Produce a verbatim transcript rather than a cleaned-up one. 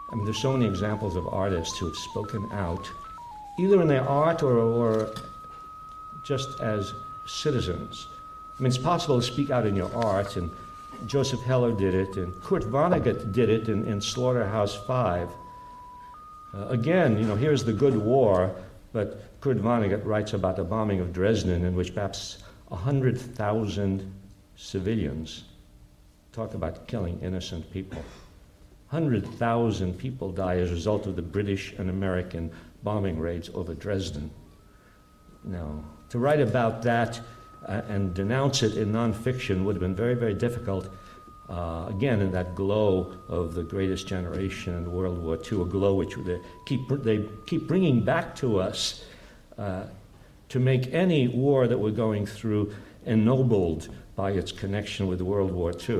I mean, there's so many examples of artists who have spoken out, either in their art or, or just as citizens. I mean, it's possible to speak out in your art, and Joseph Heller did it, and Kurt Vonnegut did it in, in Slaughterhouse Five. Uh, again, you know, here's the good war, but Kurt Vonnegut writes about the bombing of Dresden, in which perhaps one hundred thousand civilians, talk about killing innocent people. one hundred thousand people die as a result of the British and American bombing raids over Dresden. Now, to write about that uh, and denounce it in nonfiction would have been very, very difficult. Uh, again, in that glow of the greatest generation in World War Two, a glow which they keep, they keep bringing back to us uh, to make any war that we're going through ennobled by its connection with World War Two.